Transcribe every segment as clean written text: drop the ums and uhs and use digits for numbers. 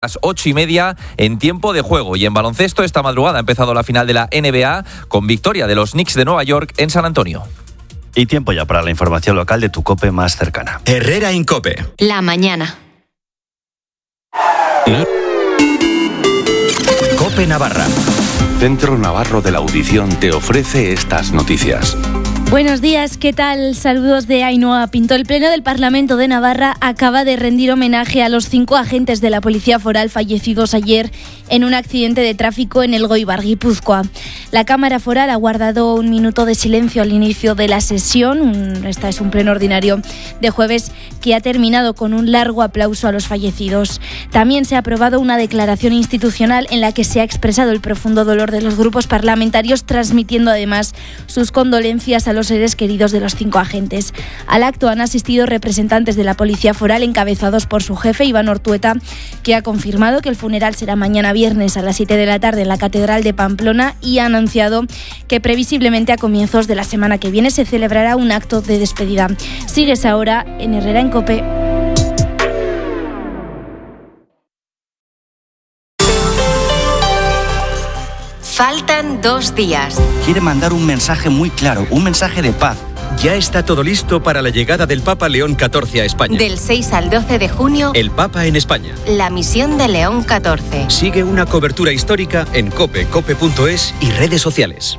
Las 8:30 en tiempo de juego. Y en baloncesto, esta madrugada ha empezado la final de la NBA con victoria de los Knicks de Nueva York en San Antonio. Y tiempo ya para la información local de tu COPE más cercana. Herrera en COPE. La mañana. COPE Navarra. Centro Navarro de la Audición te ofrece estas noticias. Buenos días, ¿qué tal? Saludos de Ainhoa Pinto. El Pleno del Parlamento de Navarra acaba de rendir homenaje a los 5 agentes de la Policía Foral fallecidos ayer en un accidente de tráfico en Elgoibar, Guipúzcoa. La Cámara Foral ha guardado un minuto de silencio al inicio de la sesión. Esta es un pleno ordinario de jueves que ha terminado con un largo aplauso a los fallecidos. También se ha aprobado una declaración institucional en la que se ha expresado el profundo dolor de los grupos parlamentarios, transmitiendo además sus condolencias a los seres queridos de los 5 agentes. Al acto han asistido representantes de la Policía Foral encabezados por su jefe, Iván Ortueta, que ha confirmado que el funeral será mañana viernes a las 7 de la tarde en la Catedral de Pamplona y ha anunciado que previsiblemente a comienzos de la semana que viene se celebrará un acto de despedida. Sigues ahora en Herrera en COPE. Faltan 2 días. Quiere mandar un mensaje muy claro, un mensaje de paz. Ya está todo listo para la llegada del Papa León XIV a España. Del 6 al 12 de junio, El Papa en España. la misión de León XIV. Sigue una cobertura histórica en COPE, cope.es y redes sociales.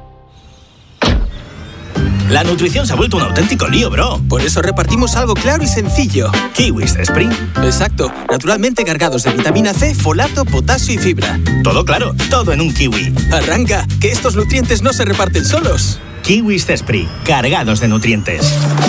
La nutrición se ha vuelto un auténtico lío, bro. Por eso repartimos algo claro y sencillo. Kiwis Spring. Exacto, naturalmente cargados de vitamina C, folato, potasio y fibra. Todo claro, todo en un kiwi. Arranca, que estos nutrientes no se reparten solos. Kiwis Spring, cargados de nutrientes.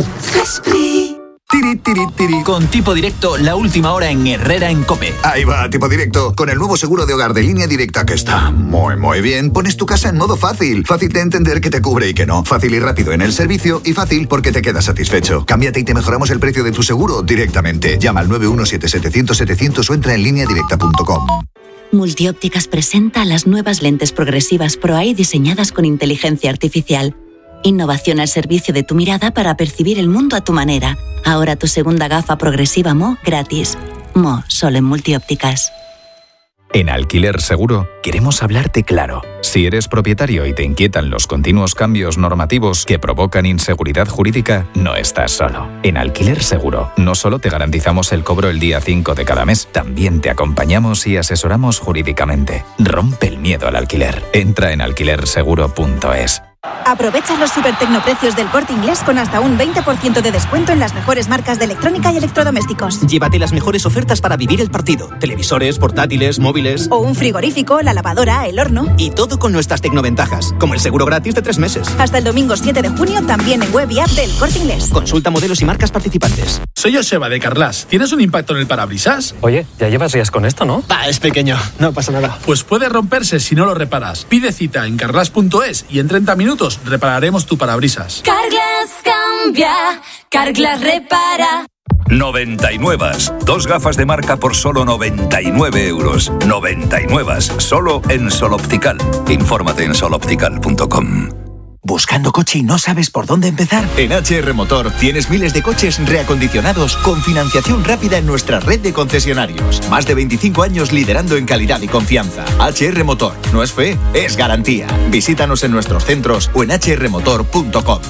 Con Tipo Directo, la última hora en Herrera en COPE. Ahí va, Tipo Directo. Con el nuevo seguro de hogar de Línea Directa que está muy bien, pones tu casa en modo fácil. Fácil de entender que te cubre y que no. Fácil y rápido en el servicio y fácil porque te quedas satisfecho. Cámbiate y te mejoramos el precio de tu seguro directamente. Llama al 917-700-700 o entra en lineadirecta.com. Multiópticas presenta las nuevas lentes progresivas ProEye diseñadas con inteligencia artificial. Innovación al servicio de tu mirada para percibir el mundo a tu manera. Ahora tu segunda gafa progresiva Mo gratis. Mo, solo en Multiópticas. En Alquiler Seguro queremos hablarte claro. Si eres propietario y te inquietan los continuos cambios normativos que provocan inseguridad jurídica, no estás solo. En Alquiler Seguro no solo te garantizamos el cobro el día 5 de cada mes, también te acompañamos y asesoramos jurídicamente. Rompe el miedo al alquiler. Entra en alquilerseguro.es. Aprovecha los supertecnoprecios del Corte Inglés con hasta un 20% de descuento en las mejores marcas de electrónica y electrodomésticos. Llévate las mejores ofertas para vivir el partido. Televisores, portátiles, móviles. O un frigorífico, la lavadora, el horno. Y todo con nuestras tecnoventajas, como el seguro gratis de 3 meses. Hasta el domingo 7 de junio también en web y app del Corte Inglés. Consulta modelos y marcas participantes. Soy Joseba de Carglass. ¿Tienes un impacto en el parabrisas? Oye, ya llevas días con esto, ¿no? Es pequeño, no pasa nada. Pues puede romperse si no lo reparas. Pide cita en carglass.es y en 30 minutos repararemos tu parabrisas. Carglass cambia, Carglass repara. 99. 2 gafas de marca por solo 99 euros. 99. Solo en Sol Optical. Infórmate en soloptical.com. ¿Buscando coche y no sabes por dónde empezar? En HR Motor tienes miles de coches reacondicionados con financiación rápida en nuestra red de concesionarios. Más de 25 años liderando en calidad y confianza. HR Motor. No es fe, es garantía. Visítanos en nuestros centros o en hrmotor.com.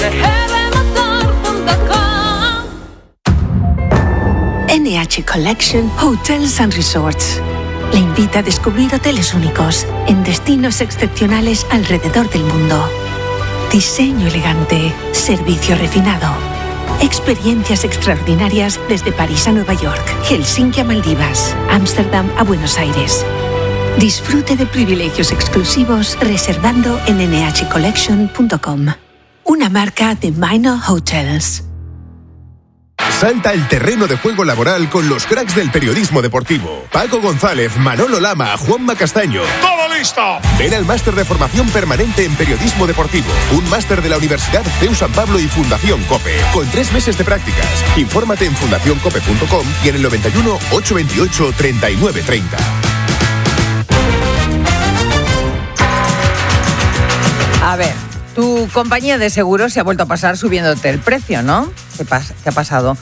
NH Collection Hotels and Resorts le invita a descubrir hoteles únicos en destinos excepcionales alrededor del mundo. Diseño elegante, servicio refinado, experiencias extraordinarias desde París a Nueva York, Helsinki a Maldivas, Ámsterdam a Buenos Aires. Disfrute de privilegios exclusivos reservando en nhcollection.com. Una marca de Minor Hotels. Salta al terreno de juego laboral con los cracks del periodismo deportivo. Paco González, Manolo Lama, Juanma Castaño. ¡Todo listo! Ven al máster de formación permanente en periodismo deportivo. Un máster de la Universidad CEU San Pablo y Fundación COPE. Con 3 meses de prácticas. Infórmate en fundacioncope.com y en el 91 828 3930. A ver, tu compañía de seguros se ha vuelto a pasar subiéndote el precio, ¿no? ¿Qué ha pasado?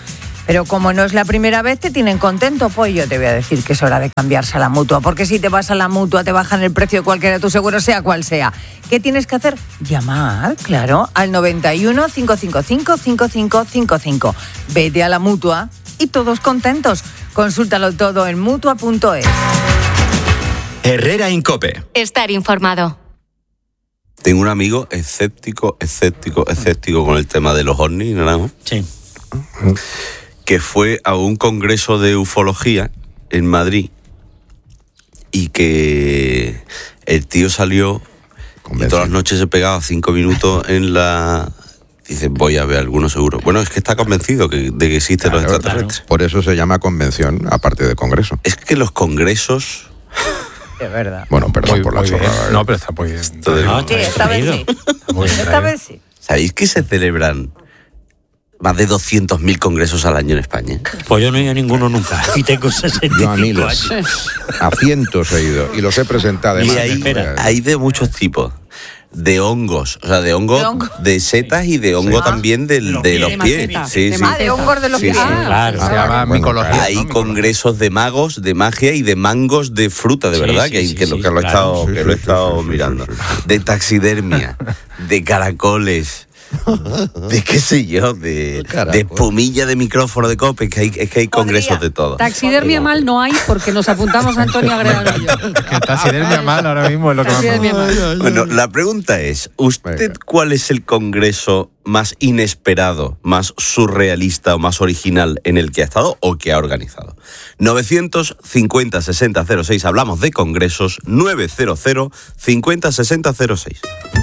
Pero como no es la primera vez, te tienen contento, pues yo te voy a decir que es hora de cambiarse a la Mutua, porque si te vas a la Mutua te bajan el precio de cualquiera de tus seguros, sea cual sea. ¿Qué tienes que hacer? Llamar, claro, al 91 555 5555. Vete a la Mutua y todos contentos. Consúltalo todo en Mutua.es. Herrera Incope. Estar informado. Tengo un amigo escéptico con el tema de los ovnis, ¿no? Sí. Que fue a un congreso de ufología en Madrid y que el tío salió y todas las noches se pegaba 5 minutos en la... Dice, voy a ver alguno seguro. Bueno, es que está convencido de que existen los extraterrestres. Por eso se llama convención, aparte de congreso. Es que los congresos... Es verdad. Bueno, perdón por la chorrada. No, pero está muy bien. Sí, esta vez sí. Esta vez sí. ¿Sabéis que se celebran más de 200.000 congresos al año en España? Pues yo no he ido a ninguno nunca. Y tengo 65 Yo a miles. años. A cientos he ido y los he presentado. Y hay de muchos tipos. De hongos, o sea, de hongo, de setas y de hongo también de los pies. Sí, sí. De hongos de los pies. Claro. Se llama micología. Hay congresos de magos, de magia y de mangos de fruta, de verdad, que lo he estado mirando. De taxidermia, de caracoles, de qué sé yo, de espumilla de micrófono de COPE, es que hay congresos de todo. Taxidermia mal no hay porque nos apuntamos a Antonio Agredano y yo. Que taxidermia mal ahora mismo es lo que más... Bueno, la pregunta es, ¿usted cuál es el congreso más inesperado, más surrealista o más original en el que ha estado o que ha organizado? 950 60 06, hablamos de congresos, 900 50 60 06.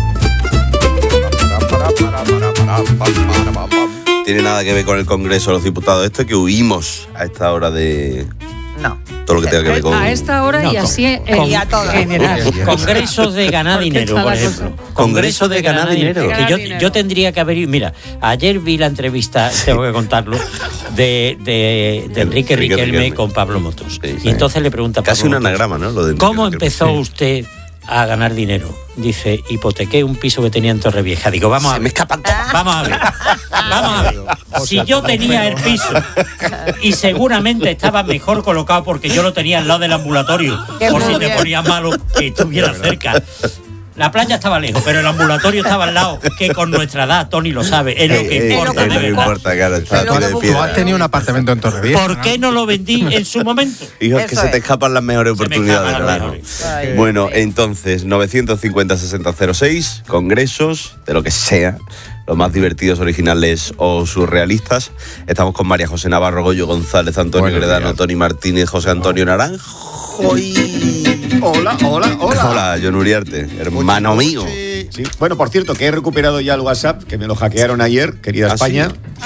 ¿Tiene nada que ver con el Congreso de los Diputados que huimos a esta hora de...? No. Todo lo que tenga que ver con... A esta hora y así y a todas. Congresos de ganar dinero, por ejemplo. Congresos de ganar dinero. Que yo tendría que haber ido... Mira, ayer vi la entrevista, tengo que contarlo, de Enrique Riquelme con Pablo Motos. Sí, sí. Y entonces le pregunta a Pablo Casi un Motos, anagrama, ¿no? Lo de ¿cómo empezó usted a ganar dinero? Dice, hipotequé un piso que tenía en Torrevieja. Digo, vamos a ver. Vamos a ver. Si yo tenía el piso y seguramente estaba mejor colocado porque yo lo tenía al lado del ambulatorio, por si te ponías malo que estuviera cerca. La playa estaba lejos, pero el ambulatorio estaba al lado, que con nuestra edad, Tony lo sabe, es lo que importa. Tú has tenido un apartamento en Torrevieja. ¿Por qué no lo vendí en su momento? Hijo, es que se te escapan las mejores oportunidades, ¿verdad? Bueno, entonces, 950 60 06, congresos, de lo que sea, los más divertidos, originales o surrealistas. Estamos con María José Navarro, Goyo González, Antonio Gredano, Tony Martínez, José Antonio Naranjo y... Hola. Hola, John Uriarte, hermano mío. Sí. Bueno, por cierto, que he recuperado ya el WhatsApp, que me lo hackearon ayer, querida España.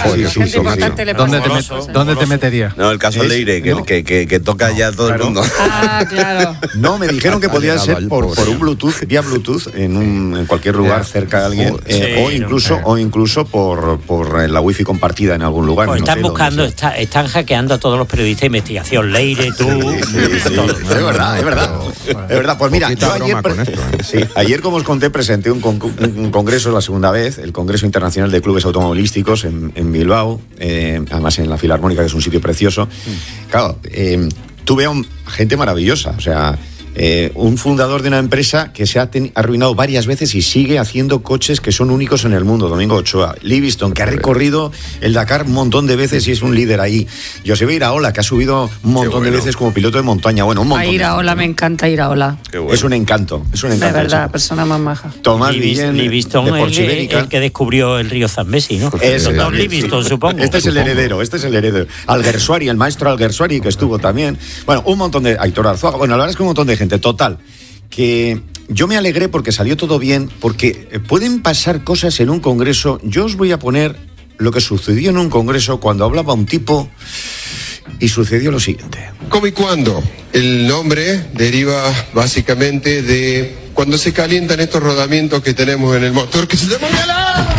¿Dónde te meterías? No, el caso Leire, que toca ya todo el mundo. Claro. No, me dijeron que podía ser por un Bluetooth, vía Bluetooth, en cualquier lugar cerca de alguien, o incluso por la wifi compartida en algún lugar. Pues están buscando, están hackeando a todos los periodistas de investigación. Leire, tú... Es verdad. Pues mira, yo ayer, como os conté, presenté un congreso la segunda vez, el Congreso Internacional de Clubes Automovilísticos en Bilbao, además en la Filarmónica, que es un sitio precioso. Claro, tuve a gente maravillosa, o sea... un fundador de una empresa que se ha arruinado varias veces y sigue haciendo coches que son únicos en el mundo, Domingo Ochoa. Livingston, que ha recorrido el Dakar un montón de veces y es un líder ahí. Joseba Iraola, que ha subido un montón de veces como piloto de montaña. Bueno, un montón. A Iraola, me encanta Iraola. Bueno. Es un encanto. De verdad, persona más maja. Tomás Guillén, Livingston, el que descubrió el río Zambezi, ¿no? Don Livingston, supongo. Este es el heredero. Alguersuari, el maestro Alguersuari, que estuvo también. Bueno, un montón de... Aitor Arzuaga. Bueno, la verdad es que un montón de gente. Total, que yo me alegré porque salió todo bien, porque pueden pasar cosas en un congreso. Yo os voy a poner lo que sucedió en un congreso cuando hablaba un tipo y sucedió lo siguiente. ¿Cómo y cuándo? El nombre deriva básicamente de cuando se calientan estos rodamientos que tenemos en el motor, que se llama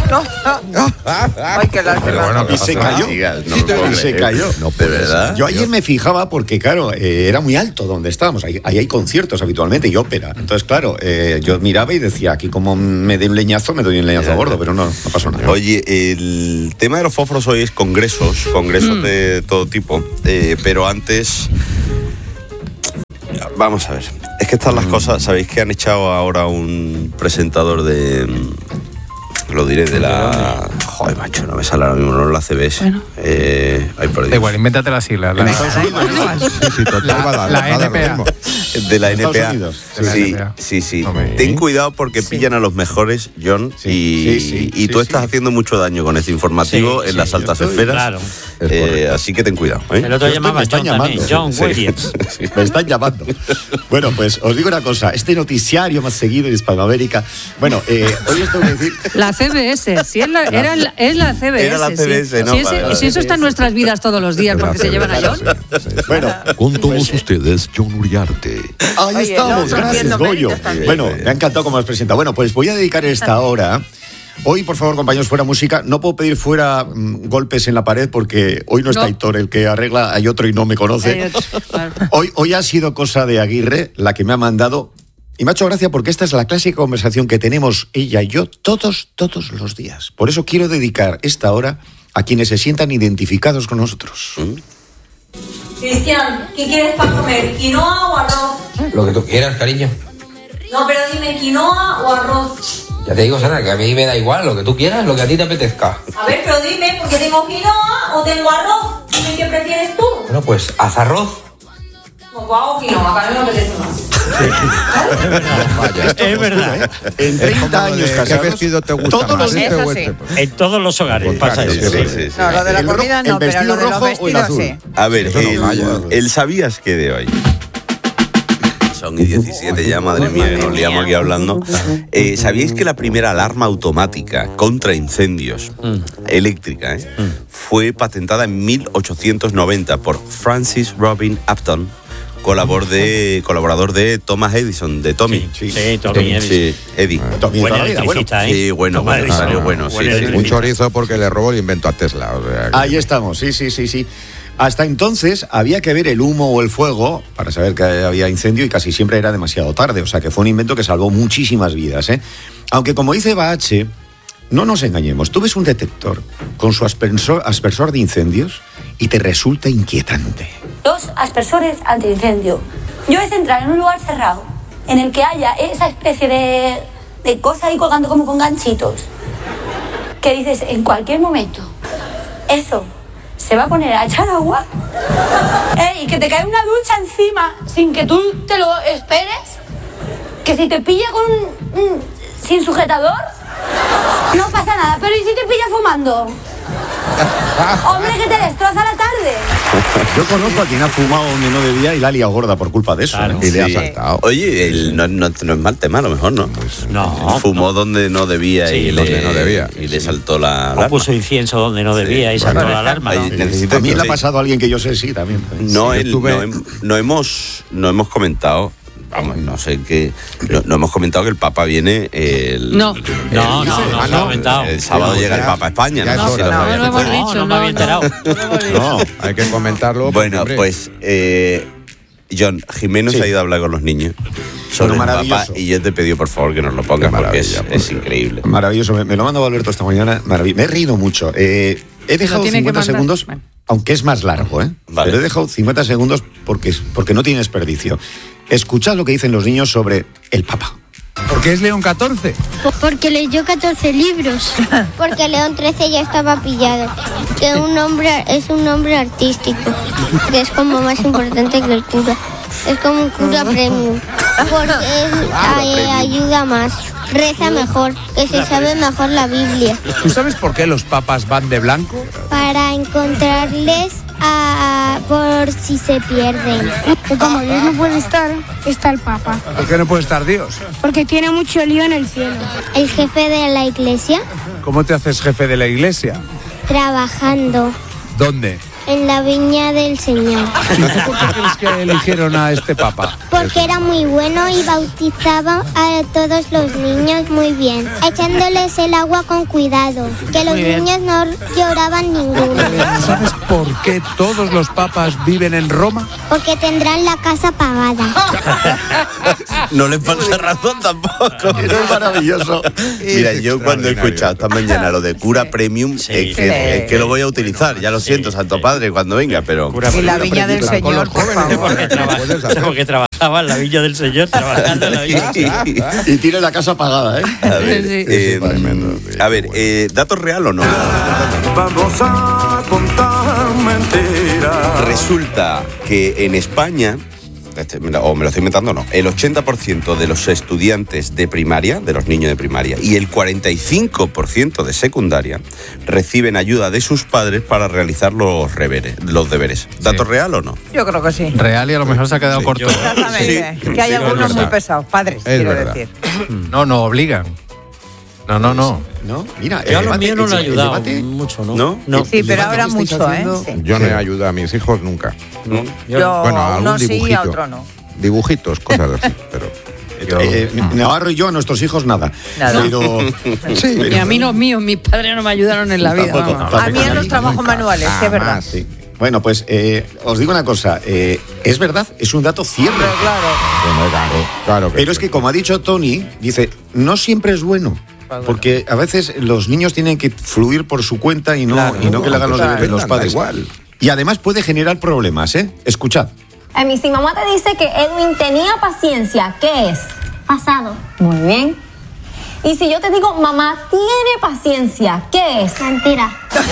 Ay, qué lástima. Bueno, y se cayó. Y se cayó. No, de verdad. Yo ayer me fijaba porque, claro, era muy alto donde estábamos. Ahí hay conciertos habitualmente y ópera. Entonces, claro, yo miraba y decía, aquí como me doy un leñazo, me doy un leñazo gordo, pero no pasó nada. Oye, el tema de los fósforos hoy es congresos de todo tipo. Pero antes... Vamos a ver. Es que están las cosas... ¿Sabéis que han echado ahora un presentador de... Lo diré, de la... Joder, macho, no me sale ahora mismo, no la CBS. Bueno. Ay, por Dios. Igual, invéntate las siglas. La NPA. De la NPA. Sí. Ten cuidado porque pillan a los mejores, John, y tú estás haciendo mucho daño con ese informativo en las altas esferas. Claro. Así que ten cuidado. El otro llamaba John también, John Williams. Me están llamando. Bueno, pues os digo una cosa. Este noticiario más seguido en Hispanoamérica. Bueno, hoy os tengo que decir... La CBS, sí, es la CBS. Era la CBS, ¿no? Si eso está en nuestras vidas todos los días, porque se llevan a John. Bueno, con todos ustedes, John Uriarte. Ahí estamos, gracias, Goyo. Bueno, me ha encantado cómo has presentado. Bueno, pues voy a dedicar esta hora. Hoy, por favor, compañeros, fuera música. No puedo pedir fuera golpes en la pared porque hoy no está Aitor, el que arregla, hay otro y no me conoce. Hoy ha sido cosa de Aguirre, la que me ha mandado. Y me ha hecho gracia porque esta es la clásica conversación que tenemos ella y yo todos los días. Por eso quiero dedicar esta hora a quienes se sientan identificados con nosotros. Cristian, ¿qué quieres para comer? ¿Quinoa o arroz? Lo que tú quieras, cariño. No, pero dime, ¿quinoa o arroz? Ya te digo, Sara, que a mí me da igual, lo que tú quieras, lo que a ti te apetezca. A ver, pero dime, porque tengo quinoa o tengo arroz. Dime qué prefieres tú. Bueno, pues haz arroz. Pues hago quinoa, que a mí me apetece más. Es verdad. En 30 años casados, ¿qué vestido te gusta todos más? los En todos los hogares pasa eso. No, lo de la comida no, pero lo de los vestidos sí. A ver, el ¿sabías qué de hoy? Son y 17 ya, madre mía, que nos liamos aquí hablando. ¿Sabíais que la primera alarma automática contra incendios eléctrica fue patentada en 1890 por Francis Robin Upton, colaborador de Thomas Edison, de Tommy? Sí, Tommy Edison. Sí, Eddie. Buen electricista, ¿eh? Sí, bueno, salió bueno. Sí. Un chorizo porque le robó el invento a Tesla. O sea, ahí estamos, sí. Hasta entonces había que ver el humo o el fuego para saber que había incendio y casi siempre era demasiado tarde. O sea que fue un invento que salvó muchísimas vidas, ¿eh? Aunque como dice Bache, no nos engañemos. Tú ves un detector con su aspersor de incendios y te resulta inquietante. Los aspersores antiincendio. Yo es entrar en un lugar cerrado en el que haya esa especie de cosa ahí colgando como con ganchitos. Que dices, en cualquier momento, eso se va a poner a echar agua y que te cae una ducha encima sin que tú te lo esperes, que si te pilla sin sujetador no pasa nada, pero ¿y si te pilla fumando? Hombre, que te destroza la tarde. Yo conozco a quien ha fumado donde no debía y la ha liado gorda por culpa de eso. Claro, y le ha saltado. Oye, no es mal tema, a lo mejor, ¿no? No. Fumó donde no debía y le saltó la alarma. O puso incienso donde no debía y saltó la alarma. También le ha pasado a alguien que yo sé, sí, también. No hemos comentado... Vamos, no sé qué. No hemos comentado que el Papa viene No el sábado llega el Papa a España. No me había enterado. No, hay que comentarlo. Bueno, pues John, Jimeno se ha ido a hablar con los niños sobre el Papa y yo te he pedido por favor que nos lo pongas porque es increíble. Maravilloso, me lo ha mandado Alberto esta mañana. Me he reído mucho. He dejado 50 segundos, aunque es más largo, ¿eh? Vale. Pero he dejado 50 segundos porque no tiene desperdicio. Escuchad lo que dicen los niños sobre el Papa. ¿Por qué es León XIV? Porque leyó 14 libros. Porque León XIII ya estaba pillado. Que es un nombre artístico. Que es como más importante que el cura. Es como un cura premium. Porque ayuda más. Reza mejor, que se sabe mejor la Biblia. ¿Tú sabes por qué los papas van de blanco? Para encontrarles por si se pierden. Como Dios no puede estar, está el Papa. ¿Por qué no puede estar Dios? Porque tiene mucho lío en el cielo. ¿El jefe de la iglesia? ¿Cómo te haces jefe de la iglesia? Trabajando. ¿Dónde? en la viña del Señor. ¿Por qué crees que eligieron a este papa? Porque era muy bueno y bautizaba a todos los niños muy bien, echándoles el agua con cuidado, que los niños no lloraban ninguno. ¿Sabes por qué todos los papas viven en Roma? Porque tendrán la casa pagada. No les falta razón tampoco. Es maravilloso. Mira, yo cuando he escuchado esta mañana lo de cura premium, es que lo voy a utilizar. Ya lo siento, Santo Padre, cuando venga, pero... Y la viña del Señor, por favor. Porque trabajaba en la viña del Señor, trabajando en la viña. Y tiene la casa pagada, ¿eh? A ver, ¿datos real o no? Vamos a contar mentiras. Resulta que en España, o me lo estoy inventando, no, el 80% de los estudiantes de primaria, de los niños de primaria, y el 45% de secundaria reciben ayuda de sus padres para realizar los deberes. ¿Dato real o no? Yo creo que sí. Real, y a lo mejor se ha quedado corto. Exactamente. Que hay algunos muy pesados, padres, quiero decir. No obligan. No. No, mira, yo a los míos no le he ayudado mucho, ¿no? ¿No? Sí, pero ahora mucho, ¿eh? Sí. Yo no he ayudado a mis hijos nunca. Yo bueno, a uno algún sí y dibujito. a otro no. Dibujitos, cosas así, pero... Navarro y yo, a nuestros hijos, nada. Pero, sí. Y a mí los míos, mis padres no me ayudaron en la vida. A mí en los trabajos manuales, es verdad. Sí. Bueno, pues os digo una cosa, es verdad, es un dato cierto. Claro. Pero es que, como ha dicho Tony, dice, no siempre es bueno. Porque a veces los niños tienen que fluir por su cuenta y no que le hagan los deberes los padres. Igual. Y además puede generar problemas, ¿eh? Escuchad. Si mamá te dice que Edwin tenía paciencia, ¿qué es? Pasado. Muy bien. Y si yo te digo, mamá tiene paciencia, ¿qué es? Mentira.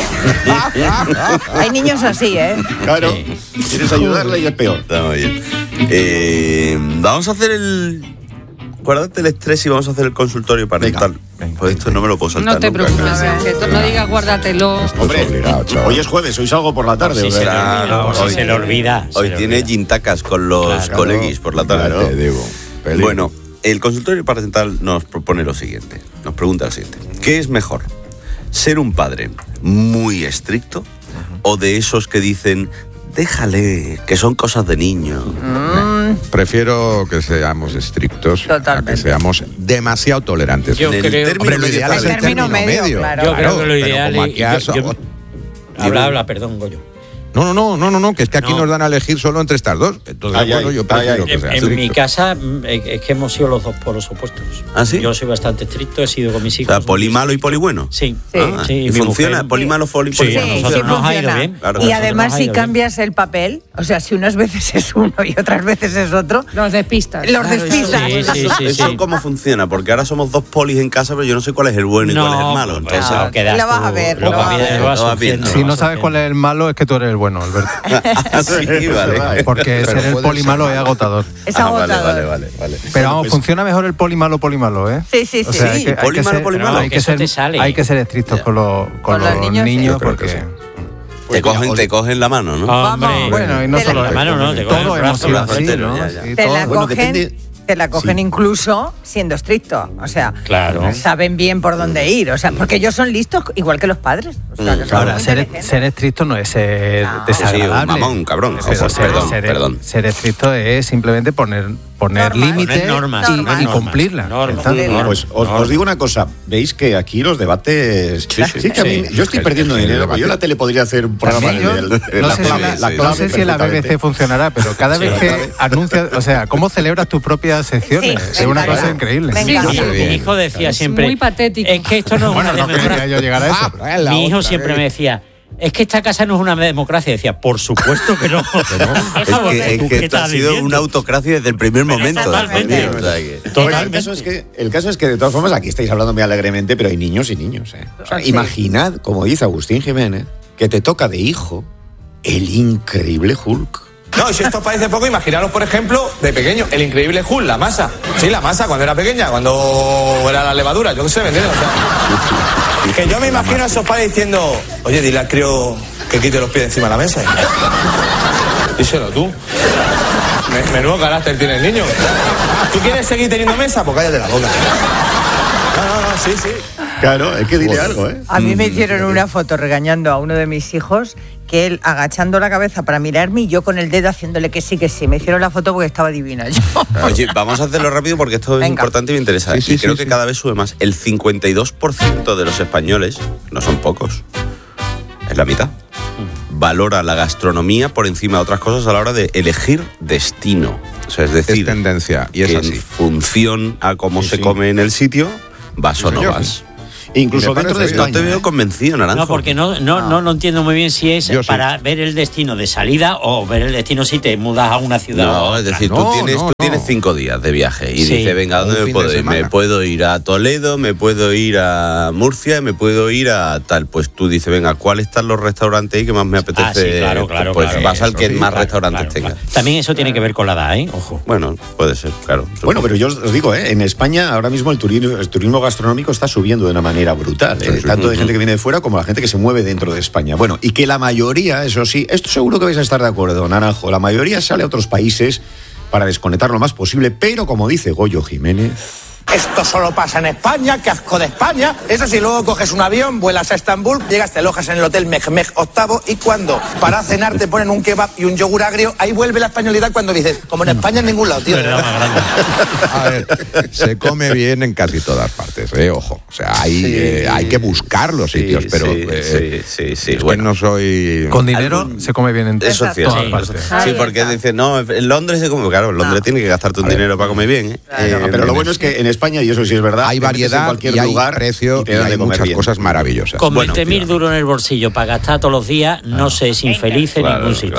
Hay niños así, ¿eh? Claro. Quieres ayudarle y es peor. Está muy bien. Vamos a hacer el... Acuérdate el estrés y vamos a hacer el consultorio parental. Pues esto no me lo puedo saltar. No te preocupes, no digas guárdatelo. Hombre, hoy es jueves, hoy salgo por la tarde. Si se le olvida. Hoy tiene gintacas con los coleguis por la tarde. Bueno, el consultorio parental nos propone lo siguiente. Nos pregunta lo siguiente. ¿Qué es mejor? ¿Ser un padre muy estricto o de esos que dicen... Déjale, que son cosas de niño? Prefiero que seamos estrictos. Totalmente. A que seamos demasiado tolerantes. Yo creo Hombre, lo ideal es el término medio. Claro. Yo creo que lo ideal es... Habla, perdón, Goyo. No, que es que aquí nos dan a elegir solo entre estas dos. Entonces, yo prefiero que sea En estricto. mi casa es que hemos sido los dos polos opuestos. ¿Ah, sí? Yo soy bastante estricto, he sido con mis hijos. O sea, poli malo y poli bueno. Sí. ¿Y funciona? ¿Poli malo, poli bueno? Sí, a nosotros nos ha ido bien. Claro. Y además si cambias el papel, o sea, si unas veces es uno y otras veces es otro... Los despistas. Sí. ¿Eso cómo funciona? Porque ahora somos dos polis en casa, pero yo no sé cuál es el bueno y cuál es el malo. Entonces, lo vas a ver. Si no sabes cuál es el malo, es que tú eres el bueno, Alberto. Sí, vale. Porque ser el poli malo es agotador. Es agotador. Vale. Pero vamos, funciona mejor el poli malo, ¿eh? Sí. O sea, hay que ser estrictos con los niños porque... Te cogen la mano, ¿no? Hombre, bueno, y no solo la mano, ¿no? Todos hemos sido así, ¿no? Te la cogen incluso siendo estricto. O sea, saben bien por dónde ir. O sea, porque ellos son listos igual que los padres. O sea, que ahora, ser estricto no es ser desagradable. Sí, mamón, cabrón. Perdón. Ser estricto es simplemente poner límites y cumplirla. Pues os digo una cosa. Veis que aquí los debates... Sí, que a mí, yo estoy perdiendo dinero. Yo en la tele podría hacer un programa No sé si en la BBC funcionará, pero cada vez que anuncias... O sea, ¿cómo celebras tus propias secciones? Es una cosa increíble. Mi hijo decía siempre... Muy patético. Es que esto no es una democracia. No quería yo llegar a eso. Mi hijo siempre me decía... Es que esta casa no es una democracia. Decía, por supuesto que no. Es que esto ha sido una autocracia desde el primer momento. Totalmente. El caso es que, de todas formas, aquí estáis hablando muy alegremente, pero hay niños y niños. O sea, imaginad, como dice Agustín Jiménez, que te toca de hijo el increíble Hulk. No, si esto parece poco, imaginaros, por ejemplo, de pequeño, el increíble Hulk, la masa. Sí, la masa, cuando era pequeña, cuando era la levadura, yo qué sé, ¿me entiendes? O sea, que yo me imagino a esos padres diciendo, oye, dile al crío que quite los pies de encima de la mesa. Díselo tú. Menudo carácter tiene el niño. ¿Tú quieres seguir teniendo mesa? Pues cállate la boca. No, sí. Claro, es que dile algo, ¿eh? A mí me hicieron una foto regañando a uno de mis hijos, que él agachando la cabeza para mirarme y yo con el dedo haciéndole que sí. Me hicieron la foto porque estaba divina yo. Oye, vamos a hacerlo rápido porque esto es importante y me interesa. Y creo que cada vez sube más. El 52% de los españoles, no son pocos, es la mitad, valora la gastronomía por encima de otras cosas a la hora de elegir destino. O sea, es decir, es tendencia y es que así. en función a cómo se come en el sitio, vas o no vas. Incluso dentro de España. No te veo convencido, Naranjo. No, porque no entiendo muy bien si es para ver el destino de salida o ver el destino si te mudas a una ciudad. No, es decir, tú tienes 5 días de viaje y dices, venga, ¿dónde me puedo ir? Me puedo ir a Toledo, me puedo ir a Murcia, me puedo ir a tal. Pues tú dices, venga, ¿cuáles están los restaurantes ahí que más me apetece? Claro, pues vas al que más restaurantes tenga. También eso tiene que ver con la edad, ¿eh? Ojo. Bueno, puede ser, claro. Bueno, pero yo os digo, en España ahora mismo el turismo gastronómico está subiendo de una manera brutal, tanto de gente que viene de fuera como la gente que se mueve dentro de España. Bueno, y que la mayoría, eso sí, esto seguro que vais a estar de acuerdo, Naranjo, la mayoría sale a otros países para desconectar lo más posible, pero como dice Goyo Jiménez... Esto solo pasa en España, qué asco de España. Eso sí, luego coges un avión, vuelas a Estambul, llegas, te alojas en el hotel Mehmet VIII y cuando para cenar te ponen un kebab y un yogur agrio, ahí vuelve la españolidad cuando dices, como en España en ningún lado, tío. A ver, se come bien en casi todas partes, ojo. O sea, hay que buscar los sitios, pero es bueno, que no soy... Con dinero se come bien en eso todas partes. Sí, porque dicen, no, en Londres se come... Claro, en Londres tiene que gastarte un dinero para comer bien. Pero lo bueno es que en España, y eso sí es verdad, hay variedad y hay precio y hay muchas cosas maravillosas. Con 20.000 duros en el bolsillo para gastar todos los días, no se es infeliz en ningún sitio.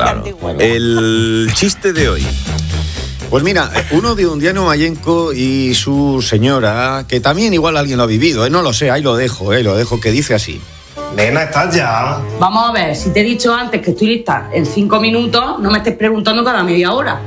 El chiste de hoy. Pues mira, uno de Undiano Mayenco y su señora, que también igual alguien lo ha vivido, no lo sé, ahí lo dejo, que dice así. Nena, ¿estás ya? Vamos a ver, si te he dicho antes que estoy lista en 5 minutos, no me estés preguntando cada media hora.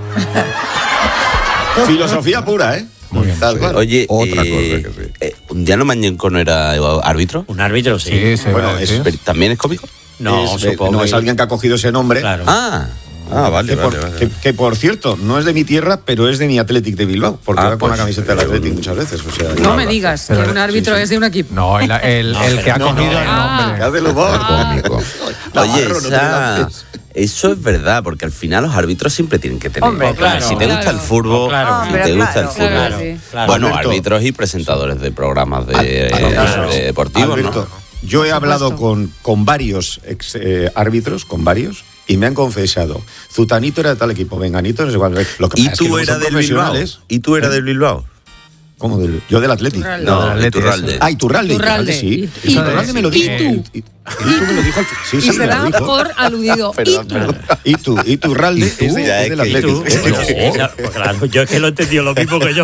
Filosofía pura, ¿eh? Muy bien. Oye, otra cosa que sí. ¿Undiano Mayenco no era árbitro? Un árbitro, sí. Bueno, ¿también es cómico? No, supongo. No, es alguien que ha cogido ese nombre. Claro. Vale. Que por cierto, no es de mi tierra, pero es de mi Athletic de Bilbao, porque va con la camiseta del Athletic muchas veces. O sea, no me digas que un árbitro es de un equipo. No, el que ha cogido el nombre. Que hace el humor cómico. Oye, eso es verdad, porque al final los árbitros siempre tienen que tener. Si te gusta el fútbol, Bueno, árbitros y presentadores de programas de deportivos, Alberto, ¿no? Yo he hablado con varios árbitros, y me han confesado, Zutanito era de tal equipo, Venganito, no sé cuál. ¿Y tú eras del Bilbao? ¿Y tú eras del Bilbao? ¿Cómo? Yo del Atlético. No, de Iturralde. Iturralde, sí. Iturralde me lo dijo. ¿Y tú me lo dijo. Y se da por aludido. Iturralde es del Atlético. Claro, yo es que lo he entendido lo mismo que yo.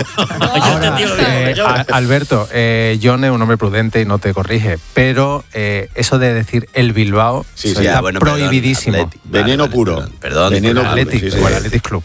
Alberto, John es un hombre prudente y no te corrige, pero eso de decir el Bilbao está prohibidísimo. Veneno puro. Perdón. Veneno Athletic Club.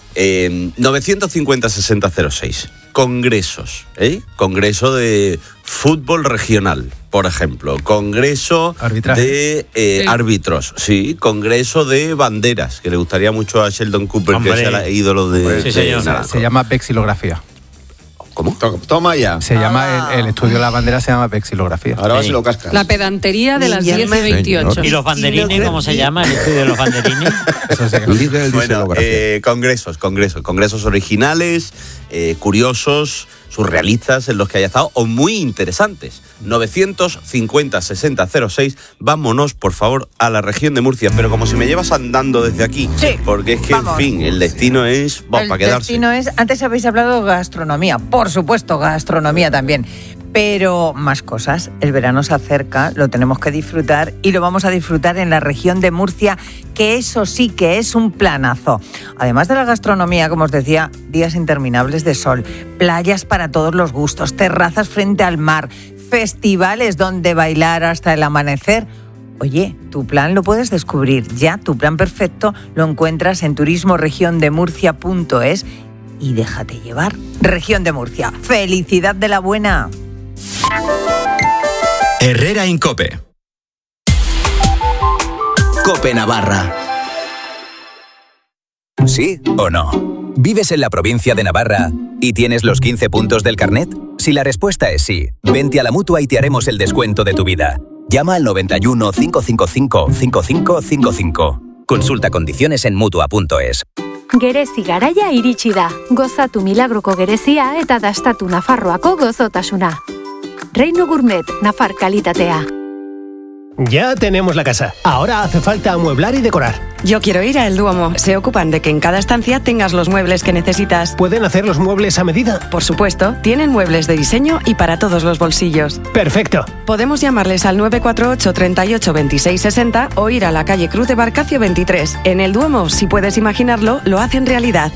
950-6006. Congresos, Congreso de fútbol regional, por ejemplo. Congreso de árbitros, sí. Congreso de banderas, que le gustaría mucho a Sheldon Cooper, que es el ídolo de se llama vexilografía. ¿Cómo? Toma ya. Se llama el estudio de la bandera se llama vexilografía. Ahora se lo cascas. La pedantería de las 10:28. ¿Y los banderines cómo se llama el estudio de los banderines? Bueno, congresos originales, curiosos, surrealistas en los que haya estado o muy interesantes. 950-6006. Vámonos, por favor, a la región de Murcia. Pero como si me llevas andando desde aquí. Sí, porque es que, en fin, el destino es para quedarse. El destino es... Antes habéis hablado de gastronomía. Por supuesto, gastronomía también. Pero más cosas. El verano se acerca, lo tenemos que disfrutar y lo vamos a disfrutar en la región de Murcia, que eso sí que es un planazo. Además de la gastronomía, como os decía, días interminables de sol, playas para todos los gustos, terrazas frente al mar, festivales donde bailar hasta el amanecer. Oye, tu plan lo puedes descubrir ya. Tu plan perfecto lo encuentras en turismoregiondemurcia.es y déjate llevar. Región de Murcia. ¡Felicidad de la buena! Herrera en COPE. COPE Navarra. ¿Sí o no? ¿Vives en la provincia de Navarra y tienes los 15 puntos del carnet? Si la respuesta es sí, vente a la Mutua y te haremos el descuento de tu vida. Llama al 91 555 5555. Consulta condiciones en Mutua.es. Gerezi garaia iritsi da. Gozatu milagroko gerezia eta dastatu Nafarroako gozotasuna. Reino Gourmet, Nafar kalitatea. Ya tenemos la casa. Ahora hace falta amueblar y decorar. Yo quiero ir a El Duomo. Se ocupan de que en cada estancia tengas los muebles que necesitas. ¿Pueden hacer los muebles a medida? Por supuesto. Tienen muebles de diseño y para todos los bolsillos. Perfecto. Podemos llamarles al 948 38 26 60 o ir a la calle Cruz de Barcacio 23. En El Duomo, si puedes imaginarlo, lo hacen realidad.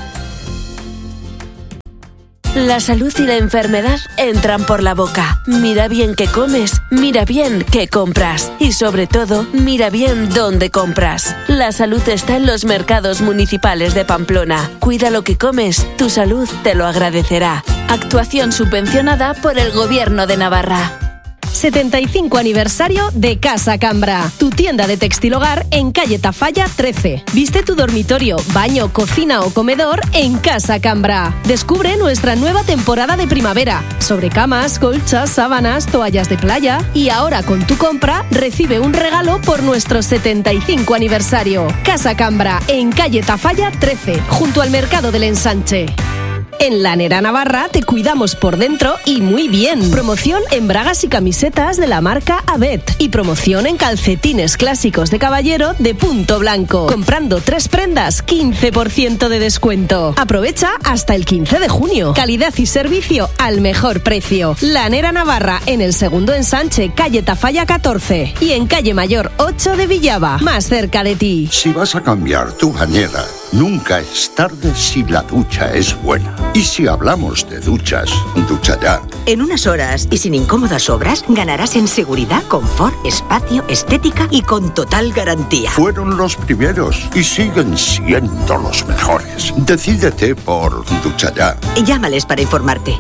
La salud y la enfermedad entran por la boca. Mira bien qué comes, mira bien qué compras y sobre todo, mira bien dónde compras. La salud está en los mercados municipales de Pamplona. Cuida lo que comes, tu salud te lo agradecerá. Actuación subvencionada por el Gobierno de Navarra. 75 aniversario de Casa Cambra, tu tienda de textil hogar en calle Tafalla 13. Viste tu dormitorio, baño, cocina o comedor en Casa Cambra. Descubre nuestra nueva temporada de primavera, sobre camas, colchas, sábanas, toallas de playa y ahora con tu compra recibe un regalo por nuestro 75 aniversario. Casa Cambra en calle Tafalla 13, junto al Mercado del Ensanche. En Lanera Navarra te cuidamos por dentro y muy bien. Promoción en bragas y camisetas de la marca Abet y promoción en calcetines clásicos de caballero de punto blanco. Comprando 3 prendas, 15% de descuento. Aprovecha hasta el 15 de junio. Calidad y servicio al mejor precio. Lanera Navarra en el segundo ensanche, calle Tafalla 14 y en calle Mayor 8 de Villaba, más cerca de ti. Si vas a cambiar tu bañera, nunca es tarde si la ducha es buena. Y si hablamos de duchas, Ducha Ya. En unas horas y sin incómodas obras, ganarás en seguridad, confort, espacio, estética y con total garantía. Fueron los primeros y siguen siendo los mejores. Decídete por Ducha Ya. Llámales para informarte.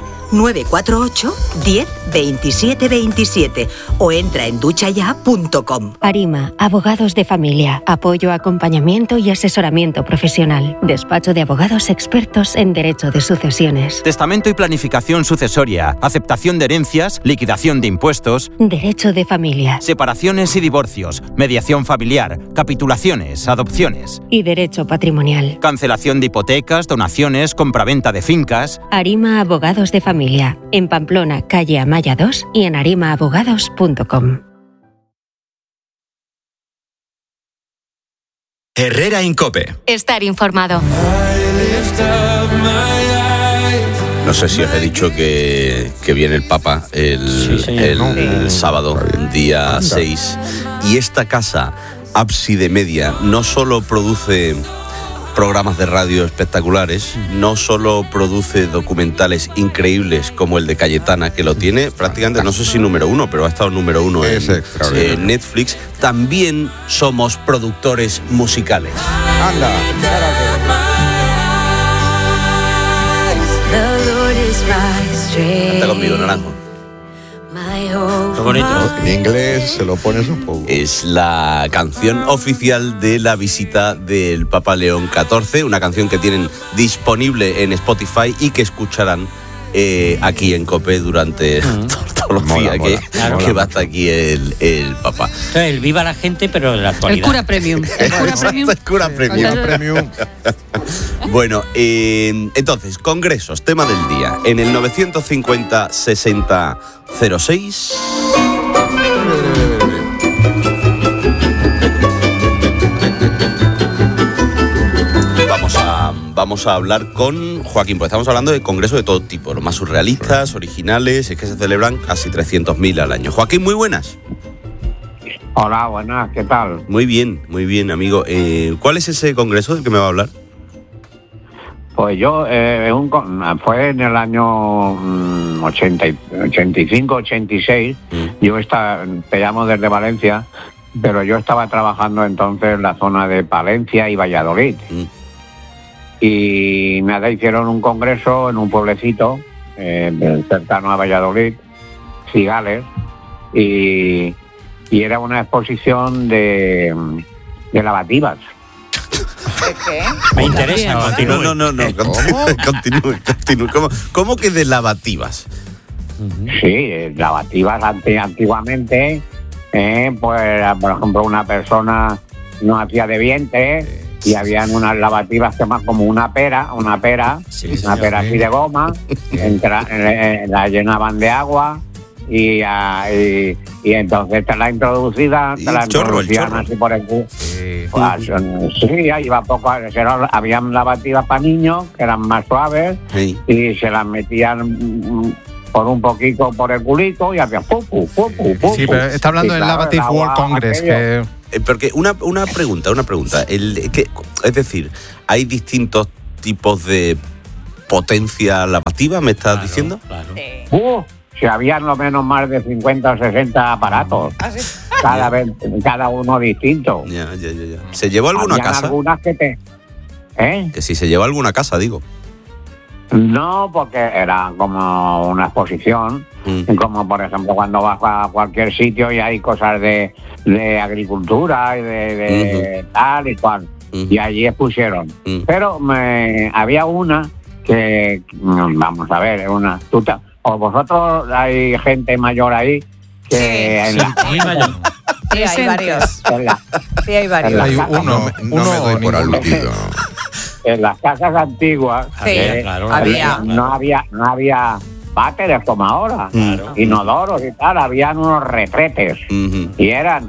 948 10 27 27 o entra en duchaya.com. Arima, abogados de familia, apoyo, acompañamiento y asesoramiento profesional. Despacho de abogados expertos en derecho de sucesiones. Testamento y planificación sucesoria, aceptación de herencias, liquidación de impuestos. Derecho de familia. Separaciones y divorcios, mediación familiar, capitulaciones, adopciones. Y derecho patrimonial. Cancelación de hipotecas, donaciones, compraventa de fincas. Arima, abogados de familia. En Pamplona, calle Amaya 2 y en arimaabogados.com. Herrera Incope. Estar informado. No sé si os he dicho que viene el Papa el sábado, día 6. Y esta casa, Ábside Media, no solo produce programas de radio espectaculares, no solo produce documentales increíbles como el de Cayetana, que lo tiene prácticamente, no sé si número 1, pero ha estado número 1 en Netflix. También somos productores musicales. Anda, Canta conmigo, Naranjo. Qué bonito. En inglés se lo pones un poco. Es la canción oficial de la visita del Papa León XIV, una canción que tienen disponible en Spotify y que escucharán aquí en COPE durante todos los días que va hasta aquí el Papa. Entonces, el viva la gente, pero en la actualidad. El cura premium. El cura premium. Bueno, entonces, congresos, tema del día. En el 950 60 06. Vamos a hablar con Joaquín, pues estamos hablando de congresos de todo tipo, los más surrealistas, originales, es que se celebran casi 300.000 al año. Joaquín, muy buenas. Hola, buenas, ¿qué tal? Muy bien, amigo. ¿Cuál es ese congreso del que me va a hablar? Pues yo, fue en el año 85, 86, yo te llamo desde Valencia, pero yo estaba trabajando entonces en la zona de Palencia y Valladolid. Y nada, hicieron un congreso en un pueblecito cercano a Valladolid, Cigales, y era una exposición de lavativas. ¿Qué? Me interesa, continúe. No, continúe. ¿Cómo que de lavativas? Sí, lavativas antiguamente, pues, por ejemplo, una persona no hacía de vientre y habían unas lavativas que más como una pera así de goma, la llenaban de agua y entonces te la introducían así por el culo. Sí, ahí iba poco. Habían lavativas para niños que eran más suaves y se las metían por un poquito por el culito y hacía pupu. Sí, pero está hablando del Lavative World Congress. Porque una pregunta. Es decir, ¿hay distintos tipos de potencia lavativa, me estás diciendo? Claro. Si habían lo menos más de 50 o 60 aparatos, cada uno distinto. Ya. ¿Se llevó alguna casa? Algunas que Que si se llevó alguna casa, digo. No, porque era como una exposición, como por ejemplo cuando vas a cualquier sitio y hay cosas de agricultura y de tal y cual, y allí expusieron. Pero había una que, vamos a ver, o vosotros hay gente mayor ahí que... Muy mayor. Sí, hay varios. Sí, hay varios. Hay uno me doy por aludido. En las casas antiguas no había váteres como ahora, inodoros y tal, habían unos retretes y eran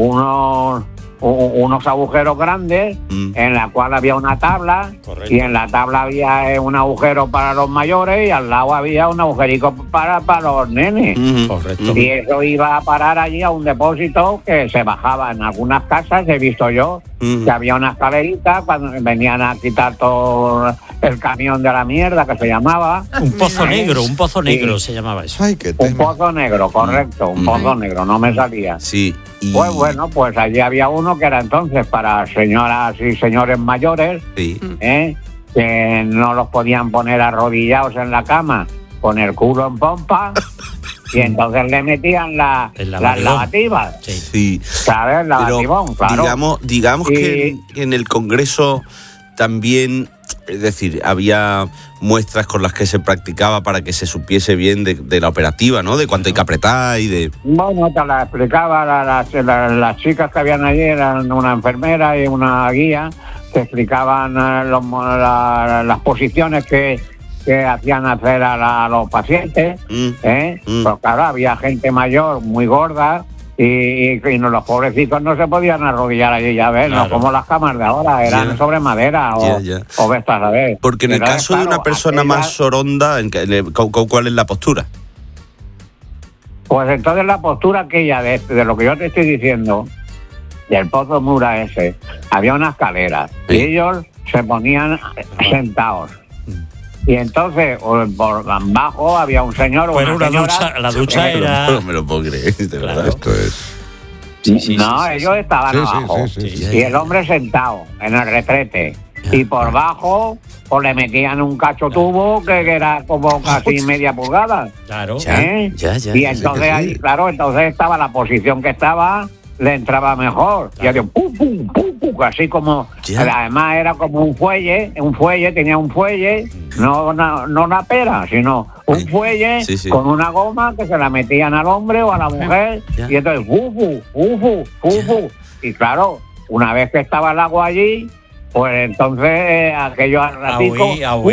unos agujeros grandes en la cual había una tabla. Correcto. Y en la tabla había un agujero para los mayores y al lado había un agujerico para los nenes. Correcto. Y eso iba a parar allí a un depósito que se bajaba. En algunas casas he visto yo que había una escalerita cuando venían a quitar todo el camión de la mierda, que se llamaba un pozo negro se llamaba eso. Un pozo negro, correcto, un pozo negro, no me salía. Sí. Pues bueno, pues allí había uno que era entonces para señoras y señores mayores, que no los podían poner arrodillados en la cama con el culo en pompa, y entonces le metían las lavativas. Sí. ¿Sabes? Lavativón, claro. Digamos que en el Congreso también, es decir, había muestras con las que se practicaba para que se supiese bien de la operativa, ¿no? De cuánto hay que apretar y de... Bueno, te la explicaba, las chicas que habían allí eran una enfermera y una guía, que explicaban las posiciones que hacían hacer a los pacientes, Pues claro, había gente mayor, muy gorda, y los pobrecitos no se podían arrodillar allí, ya ves, no como las camas de ahora, eran sobre madera o ves a ver. Porque en el caso de una persona más soronda, ¿cuál es la postura? Pues entonces la postura aquella de lo que yo te estoy diciendo, del pozo Mura ese, había una escalera y ellos se ponían sentados. Y entonces, por abajo había un señor o una señora... La ducha era... No me lo puedo creer, de verdad. Esto es... Ellos estaban abajo. Y el hombre sentado en el retrete. Y por abajo, pues le metían un cacho tubo que era como casi media pulgada. Claro. Y entonces, ahí, claro, entonces estaba la posición que estaba... le entraba mejor, y hacía pum, así como, además era como un fuelle, tenía un fuelle, no una pera, sino un fuelle con una goma que se la metían al hombre o a la mujer, y entonces y claro, una vez que estaba el agua allí, pues entonces aquello al ratico,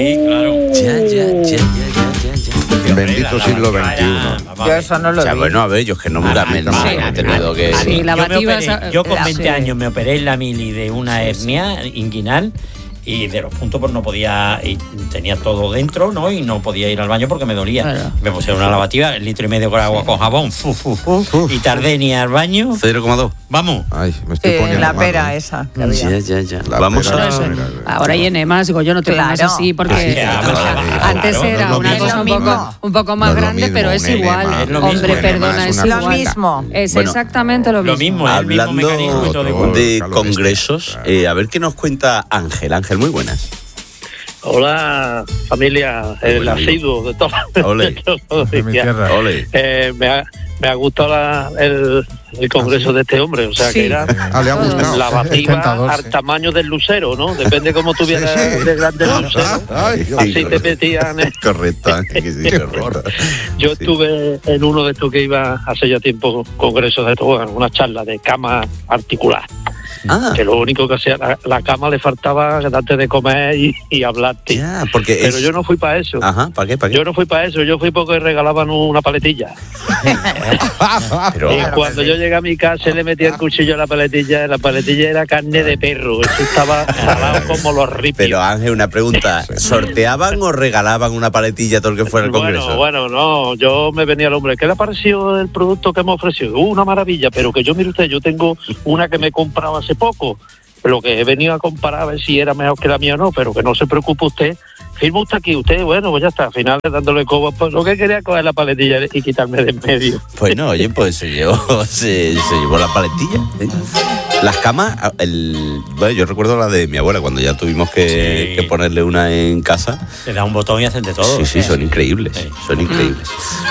Bendito siglo XXI. Yo eso no lo vi. Bueno, a ver, yo es que no me he tenido que... Yo con 20 años me operé en la mili de una hernia inguinal y de los puntos pues no podía, y tenía todo dentro, ¿no? Y no podía ir al baño porque me dolía. Claro. Me puse una lavativa, 1,5 litros de agua con jabón, y tardé ni al baño. 0,2. Vamos. Ay, me estoy poniendo la mal, pera ¿no? esa. Ya. Vamos a... Ahora hay enemas, digo, yo no tengo más así porque antes era una cosa un poco más grande, pero es igual. Hombre, perdona, es lo mismo. Es exactamente lo mismo. Lo mismo, hablando el mismo mecanismo de congresos, a ver qué nos cuenta Ángel. Ángel, muy buenas. Hola, familia, el asiduo de todo. De mi tierra. Me me ha gustado el congreso de este hombre, o sea que era le ha gustado. la bativa al tamaño del lucero, ¿no? Depende cómo tuvieras de grande el lucero, así te metían. Correcto. Yo estuve en uno de estos que iba hace ya tiempo, congresos de estos, una charla de cama articular. Que lo único que hacía, la cama le faltaba darte de comer y hablarte. Pero yo no fui para eso. ¿Para qué? Yo no fui para eso, yo fui porque regalaban una paletilla. Y cuando yo llegué a mi casa le metí el cuchillo a la paletilla era carne de perro, eso estaba salado como los ripios. Pero Ángel, una pregunta, ¿sorteaban o regalaban una paletilla todo el que fuera al congreso? Bueno, no, yo me venía al hombre, ¿qué le ha parecido el producto que hemos ofrecido? Una maravilla, pero que yo, mire usted, yo tengo una que me compraba hace poco, lo que he venido a comparar a ver si era mejor que la mía o no, pero que no se preocupe usted, firma usted aquí, usted, bueno, pues ya está, al final dándole coba, pues lo que quería es coger la paletilla y quitarme de en medio. Bueno, oye, pues se llevó la paletilla. Las camas, bueno, yo recuerdo la de mi abuela, cuando ya tuvimos que ponerle una en casa. Le da un botón y hacen de todo. Sí, son increíbles, son increíbles.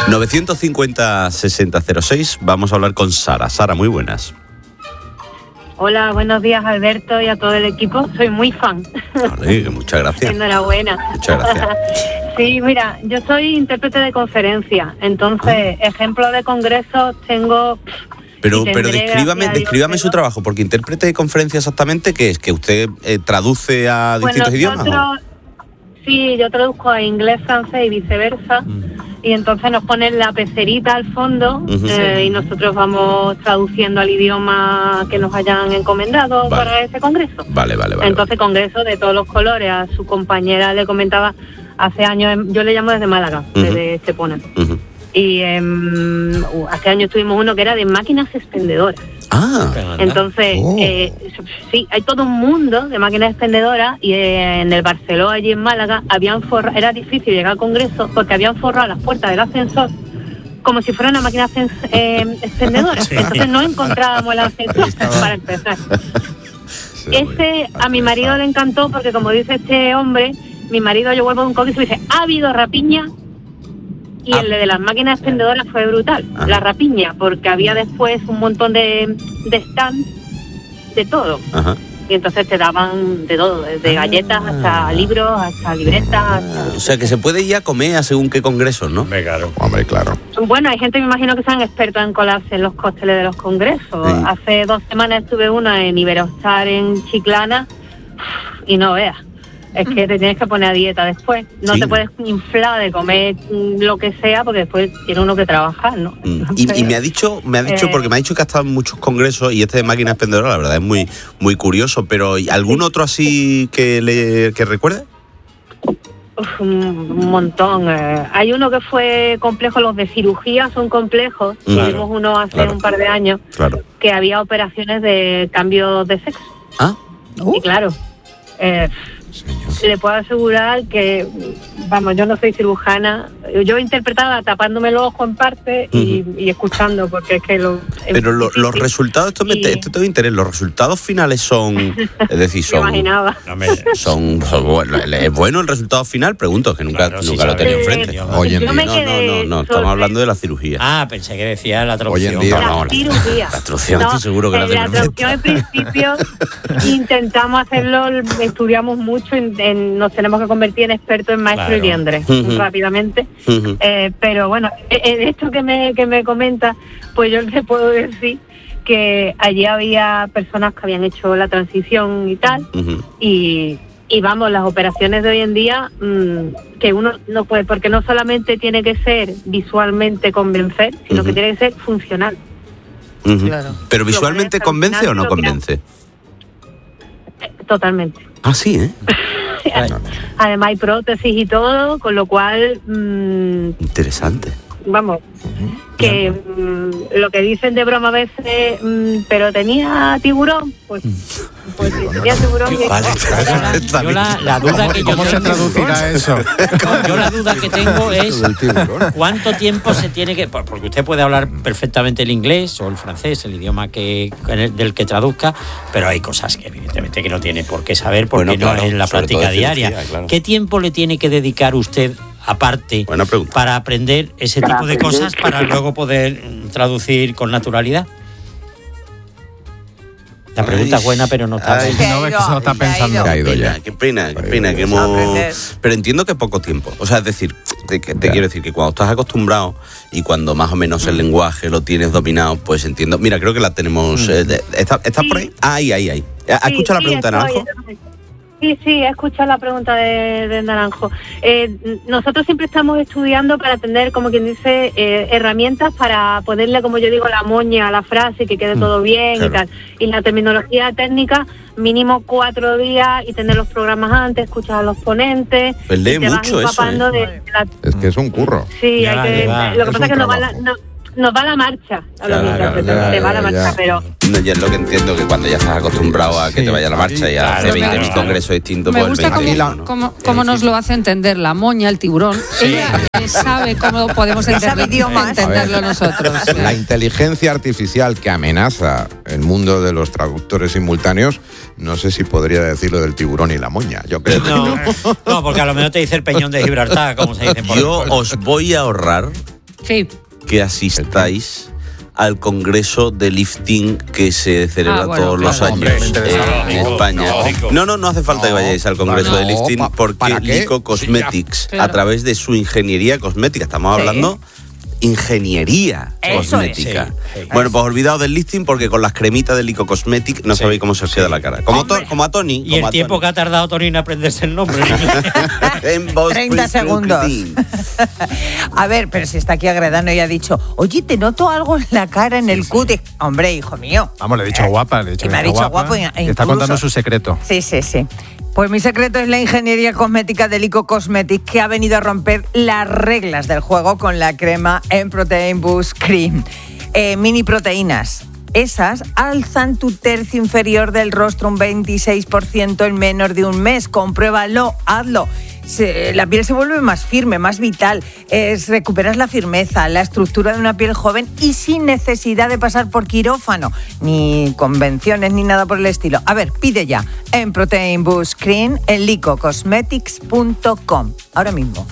950-6006, vamos a hablar con Sara. Sara, muy buenas. Hola, buenos días Alberto y a todo el equipo, soy muy fan. Vale, muchas gracias. Enhorabuena. Muchas gracias. Sí, mira, yo soy intérprete de conferencia, entonces ejemplos de congresos tengo... Pero descríbame su trabajo, porque intérprete de conferencia exactamente, ¿qué es? ¿Que usted traduce a distintos idiomas? Sí, yo traduzco a inglés, francés y viceversa. Y entonces nos ponen la pecerita al fondo y nosotros vamos traduciendo al idioma que nos hayan encomendado para ese congreso. Vale. Entonces congreso de todos los colores. A su compañera le comentaba hace años, yo le llamo desde Málaga, desde Estepona. Y hace años tuvimos uno que era de máquinas expendedoras. Entonces, sí, hay todo un mundo de máquinas expendedoras y en el Barceló, allí en Málaga, era difícil llegar al congreso porque habían forrado las puertas del ascensor como si fuera una máquina expendedora. Entonces no encontrábamos el ascensor para empezar. A mi marido le encantó porque, como dice este hombre, mi marido, yo vuelvo de un congreso y dice, ¿ha habido rapiña? Y el de las máquinas expendedoras fue brutal, la rapiña, porque había después un montón de stands de todo. Y entonces te daban de todo, desde galletas hasta libros, hasta libretas. O sea, que se puede ir a comer a según qué congresos, ¿no? Hombre, claro. Bueno, hay gente, me imagino, que sean expertos en colarse en los cócteles de los congresos. Sí. Hace 2 semanas estuve uno en Iberostar en Chiclana y no veas. Es que te tienes que poner a dieta después. No te puedes inflar de comer lo que sea porque después tiene uno que trabajar, ¿no? Y me ha dicho, porque me ha dicho que ha estado en muchos congresos y este de máquinas expendedoras, la verdad es muy, muy curioso, pero ¿algún otro así que recuerde? Un montón. Hay uno que fue complejo, los de cirugía son complejos. Tuvimos uno hace un par de años que había operaciones de cambio de sexo. Y claro, le puedo asegurar que, vamos, yo no soy cirujana, yo interpretaba tapándome los ojos en parte y escuchando, porque es que Pero los resultados, esto te interesa, los resultados finales son, es decir, son... Me imaginaba. ¿Es bueno el resultado final? Pregunto, que nunca lo he tenido enfrente. Hoy en día. No, estamos hablando de la cirugía. Pensé que decía la traducción. Hoy en día, la cirugía. La traducción, estoy seguro que la tenemos. La traducción al principio intentamos hacerlo, estudiamos mucho, nos tenemos que convertir en expertos en maestro y liendre rápidamente. Pero bueno, en esto que me comenta, pues yo le puedo decir que allí había personas que habían hecho la transición y tal, y vamos, las operaciones de hoy en día, que uno no puede, porque no solamente tiene que ser visualmente convencer, sino que tiene que ser funcional. ¿Pero visualmente convence o no convence? Totalmente. Sí, ¿eh? Además hay prótesis y todo, con lo cual... Interesante. Vamos, que lo que dicen de broma a veces, pero tenía tiburón, pues si tenía tiburón... La duda que ¿Cómo se traducirá eso? Yo la duda que tengo es cuánto tiempo se tiene que... Porque usted puede hablar perfectamente el inglés o el francés, el idioma del que traduzca, pero hay cosas que evidentemente que no tiene por qué saber porque no es en la práctica diaria. ¿Qué tiempo le tiene que dedicar usted aparte para aprender ese tipo de cosas para luego poder traducir con naturalidad? La pregunta es buena, pero no está. No, es que se lo está pensando. Qué pena que hemos... Pero entiendo que poco tiempo. O sea, es decir, te quiero decir que cuando estás acostumbrado y cuando más o menos el lenguaje lo tienes dominado, pues entiendo. Mira, creo que la tenemos... ¿Estás por ahí? Ahí. ¿Has escuchado la pregunta, Naranjo? Sí, he escuchado la pregunta de Naranjo. Nosotros siempre estamos estudiando para tener, como quien dice, herramientas para ponerle, como yo digo, la moña a la frase, que quede todo bien y tal. Y la terminología técnica, mínimo 4 días y tener los programas antes, escuchar a los ponentes. Pues lee mucho eso. Es que es un curro. Sí, lo que pasa es que nos va la marcha a los intérpretes, te va la marcha, pero... No, ya es lo que entiendo, que cuando ya estás acostumbrado a que te vaya la marcha y a hacer 20.000 congresos distintos, me gusta cómo nos lo hace entender la moña, el tiburón. Ella sabe cómo podemos entenderlo nosotros. La inteligencia artificial que amenaza el mundo de los traductores simultáneos, no sé si podría decirlo del tiburón y la moña. Yo creo no, porque a lo mejor te dice el peñón de Gibraltar, como se dice por Yo os voy a ahorrar que asistáis al congreso de lifting que se celebra todos los años en España. No hace falta que vayáis al congreso de lifting, porque Lico Cosmetics, a través de su ingeniería cosmética, estamos hablando ingeniería cosmética. Bueno, pues olvidado del lifting, porque con las cremitas de Lico Cosmetics no sabéis cómo se os queda la cara. Como a Tony. Y el tiempo que ha tardado Tony en aprenderse el nombre. En 30 segundos. A ver, pero si está aquí Agredano y ha dicho, oye, te noto algo en la cara, en el cutis. Hombre, hijo mío. Vamos, le he dicho guapa. Y me ha dicho guapo. Está contando su secreto. Sí. Pues mi secreto es la ingeniería cosmética de Lico Cosmetics, que ha venido a romper las reglas del juego con la crema Protein Boost Cream. Mini proteínas. Esas alzan tu tercio inferior del rostro un 26% en menos de un mes. Compruébalo, hazlo. La piel se vuelve más firme, más vital. Recuperas la firmeza, la estructura de una piel joven y sin necesidad de pasar por quirófano, ni convenciones, ni nada por el estilo. A ver, pide ya en Protein Boost Cream en licocosmetics.com. Ahora mismo.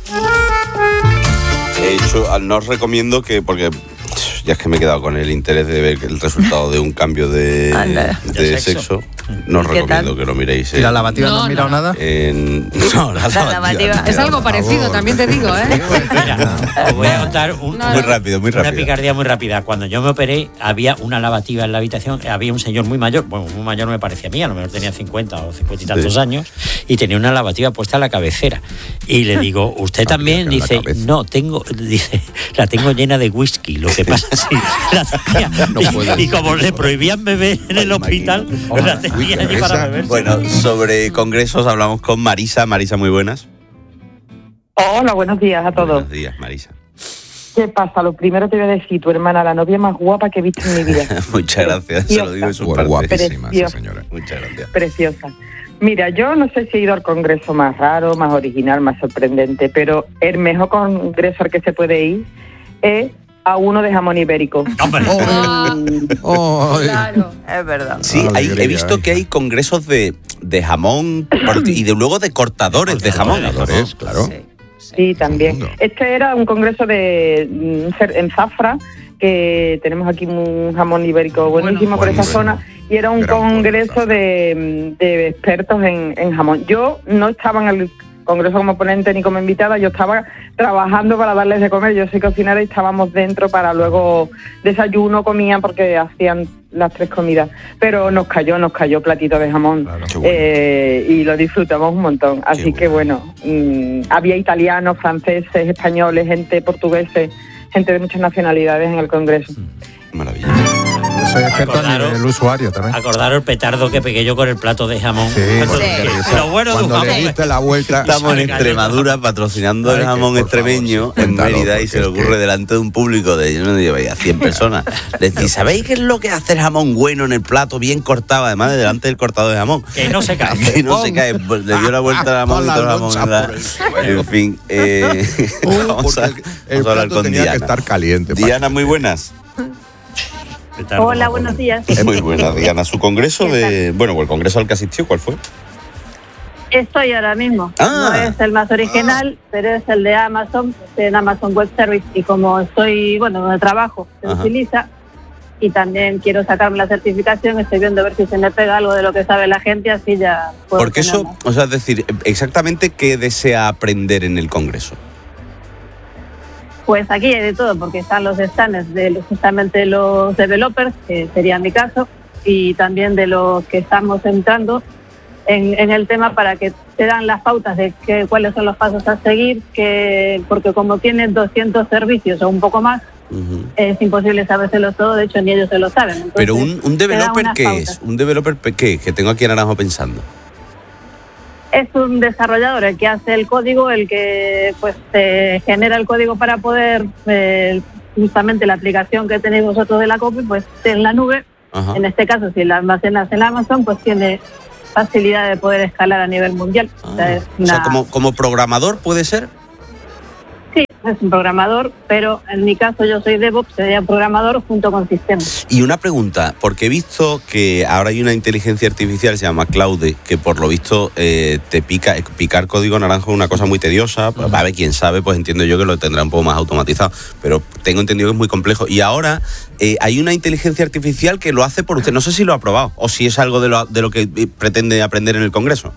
De hecho, no os recomiendo que, porque ya es que me he quedado con el interés de ver el resultado de un cambio de sexo. No os recomiendo que lo miréis. ¿Y la lavativa no has mirado nada? No, la lavativa. Es algo parecido, también te digo, ¿eh? Mira, os voy a contar muy rápido. Una picardía muy rápida. Cuando yo me operé, había una lavativa en la habitación. Había un señor muy mayor, bueno, muy mayor me parecía a mí, a lo mejor tenía 50 o 50 y tantos años, y tenía una lavativa puesta en la cabecera. Y le digo, ¿usted también? Dice, la tengo llena de whisky. Lo que pasa es que la tenía. Y como le prohibían beber en el hospital, la tenía allí para beber. Bueno, sobre congresos hablamos con Marisa. Marisa, muy buenas. Hola, buenos días a todos. Buenos días, Marisa. ¿Qué pasa? Lo primero te voy a decir, tu hermana, la novia más guapa que he visto en mi vida. Muchas gracias, se lo digo, es un guapísima, sí, señora. Muchas gracias. Preciosa. Mira, yo no sé si he ido al congreso más raro, más original, más sorprendente, pero el mejor congreso al que se puede ir es a uno de jamón ibérico. Claro, es verdad. Sí, he visto que hay congresos de jamón y luego de cortadores de jamón. Claro. Sí, también. Este era un congreso en Zafra, que tenemos aquí un jamón ibérico buenísimo por esa zona, y era un congreso de expertos en jamón. Yo no estaba en el congreso como ponente ni como invitada, yo estaba trabajando para darles de comer. Yo soy cocinera y estábamos dentro para luego desayuno, comían, porque hacían las 3 comidas, pero nos cayó platito de jamón. Claro, y lo disfrutamos un montón. Así que bueno, había italianos, franceses, españoles, gente portuguesa, gente de muchas nacionalidades en el congreso. Maravilla. Soy experto en el usuario también. Acordaros el petardo que pegué yo con el plato de jamón. Lo bueno de un jamón. Le diste la vuelta. Estamos en Extremadura patrocinando el jamón extremeño en Mérida, y se le ocurre delante de un público de, yo no digo, 100 personas. Decir, ¿sabéis qué es lo que hace el jamón bueno en el plato, bien cortado, además de delante del cortado de jamón? Que no se cae. Que no se cae. Le dio la vuelta al jamón y todo el jamón. En fin, vamos a hablar con Diana. Que estar caliente. Diana, muy buenas. Hola, buenos días. Muy buena, Diana. Su congreso el congreso al que asistió, ¿cuál fue? Estoy ahora mismo. No es el más original, pero es el de Amazon, en Amazon Web Service. Y como estoy, donde trabajo, se utiliza. Y también quiero sacarme la certificación, estoy viendo a ver si se me pega algo de lo que sabe la gente, así ya puedo. Porque eso, es decir, exactamente qué desea aprender en el Congreso. Pues aquí hay de todo, porque están los stands de justamente los developers, que sería mi caso, y también de los que estamos entrando en el tema para que te dan las pautas de cuáles son los pasos a seguir, porque como tienen 200 servicios o un poco más, es imposible sabérselo todo, de hecho ni ellos se lo saben. Entonces, pero un developer, ¿qué es? ¿Un developer qué? Que tengo aquí a Naranjo pensando. Es un desarrollador el que hace el código, el que te genera el código para poder, justamente la aplicación que tenéis vosotros de la copy, pues en la nube. En este caso, si la almacenas en Amazon, pues tiene facilidad de poder escalar a nivel mundial. O sea, como programador puede ser. Sí, es un programador, pero en mi caso yo soy DevOps, sería programador junto con sistemas. Y una pregunta, porque he visto que ahora hay una inteligencia artificial, se llama Claude, que por lo visto picar código naranjo es una cosa muy tediosa. A ver, quién sabe, pues entiendo yo que lo tendrá un poco más automatizado, pero tengo entendido que es muy complejo. Y ahora hay una inteligencia artificial que lo hace por usted. No sé si lo ha probado o si es algo de lo que pretende aprender en el Congreso.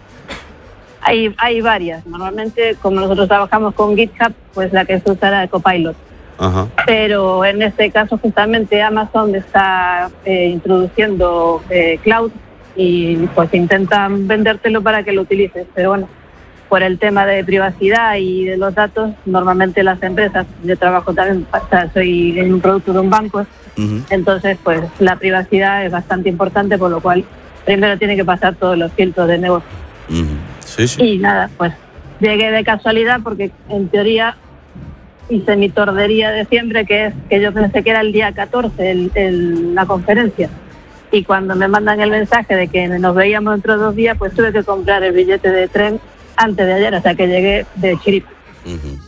Hay varias. Normalmente, como nosotros trabajamos con GitHub, pues la que se usa era Copilot. Pero en este caso, justamente Amazon está introduciendo Cloud y pues intentan vendértelo para que lo utilices. Pero bueno, por el tema de privacidad y de los datos, normalmente las empresas, yo trabajo también, soy en un producto de un banco, entonces pues la privacidad es bastante importante, por lo cual primero tiene que pasar todos los filtros de negocio. Sí. Y nada, pues llegué de casualidad porque en teoría hice mi tordería de siempre, que yo pensé que era el día 14 la conferencia, y cuando me mandan el mensaje de que nos veíamos dentro de 2 días, pues tuve que comprar el billete de tren antes de ayer, o sea que llegué de chiripa.